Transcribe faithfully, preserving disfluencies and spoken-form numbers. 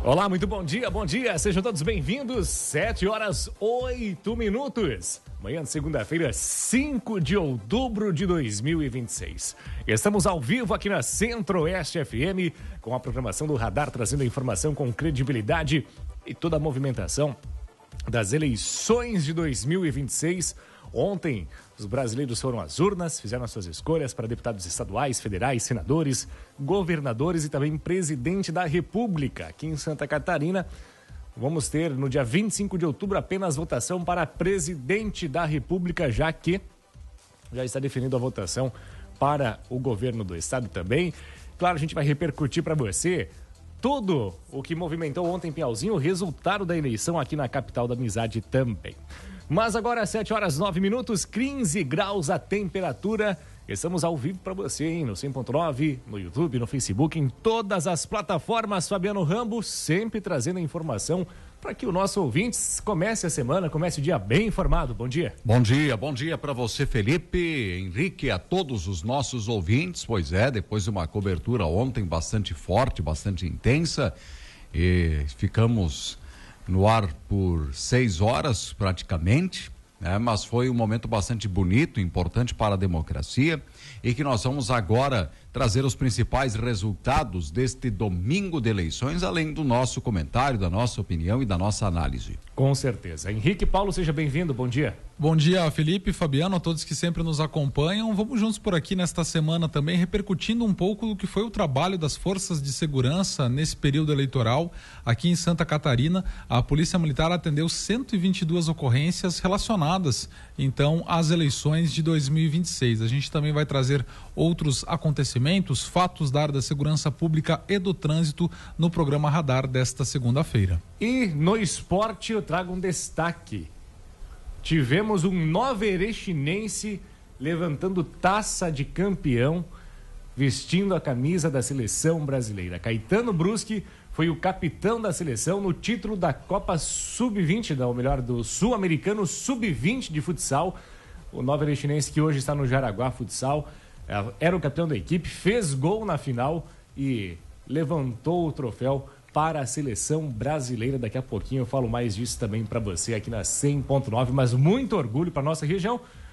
Olá, muito bom dia, bom dia, sejam todos bem-vindos, sete horas, oito minutos, manhã de segunda-feira, cinco de outubro de dois mil e vinte e seis. Estamos ao vivo aqui na Centro-Oeste F M, com a programação do Radar, trazendo a informação com credibilidade e toda a movimentação das eleições de dois mil e vinte e seis. Ontem, os brasileiros foram às urnas, fizeram as suas escolhas para deputados estaduais, federais, senadores, governadores e também presidente da República. Aqui em Santa Catarina, vamos ter no dia vinte e cinco de outubro apenas votação para presidente da República, já que já está definindo a votação para o governo do estado também. Claro, a gente vai repercutir para você tudo o que movimentou ontem em Piauzinho, o resultado da eleição aqui na capital da amizade também. Mas agora, sete horas, nove minutos, quinze graus a temperatura. Estamos ao vivo para você, hein? No cem ponto nove, no YouTube, no Facebook, em todas as plataformas. Fabiano Rambo, sempre trazendo a informação para que o nosso ouvinte comece a semana, comece o dia bem informado. Bom dia. Bom dia, bom dia para você, Felipe, Henrique, a todos os nossos ouvintes. Pois é, depois de uma cobertura ontem bastante forte, bastante intensa, e ficamos no ar por seis horas praticamente, né? Mas foi um momento bastante bonito, importante para a democracia, e que nós vamos agora trazer os principais resultados deste domingo de eleições, além do nosso comentário, da nossa opinião e da nossa análise. Com certeza. Henrique Paulo, seja bem-vindo, bom dia. Bom dia, Felipe, Fabiano, a todos que sempre nos acompanham. Vamos juntos por aqui nesta semana também, repercutindo um pouco do que foi o trabalho das forças de segurança nesse período eleitoral. Aqui em Santa Catarina, a Polícia Militar atendeu cento e vinte e duas ocorrências relacionadas, então, às eleições de dois mil e vinte e seis. A gente também vai trazer outros acontecimentos, fatos da área da segurança pública e do trânsito no programa Radar desta segunda-feira. E no esporte eu trago um destaque. Tivemos um Nova Erechinense levantando taça de campeão, vestindo a camisa da seleção brasileira. Caetano Bruschi foi o capitão da seleção no título da Copa sub vinte, ou melhor, do Sul-Americano sub vinte de futsal. O Nova Erechinense, que hoje está no Jaraguá Futsal, era o capitão da equipe, fez gol na final e levantou o troféu para a seleção brasileira. Daqui a pouquinho eu falo mais disso também para você aqui na cem ponto nove, mas muito orgulho para nossa região,